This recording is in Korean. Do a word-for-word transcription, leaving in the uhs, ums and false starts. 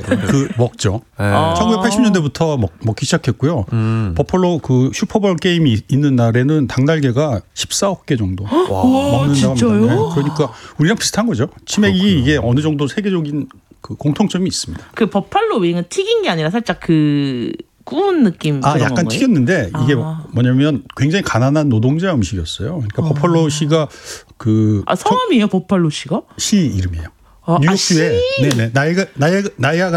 그 먹죠. 네. 아. 천구백팔십 년대부터 먹, 먹기 시작했고요. 음. 버펄로 그 슈퍼볼 게임이 있는 날에는 닭날개가 십사억 개 정도 와, 먹는다고 진짜요? 합니다. 네. 그러니까 우리랑 비슷한 거죠. 치맥이 그렇구나. 이게 어느 정도 세계적인 그 공통점이 있습니다. 그 버팔로 윙은 튀긴 게 아니라 살짝 그 구운 느낌. 아, 그런 약간 건가요? 튀겼는데 이게 아. 뭐냐면 굉장히 가난한 노동자 음식이었어요. 그러니까 어. 버펄로 시가 그 아, 성함이에요, 버팔로 씨가? 시 이름이에요. 아, 뉴욕주에 아, 네네 나이가 나이가 나이아가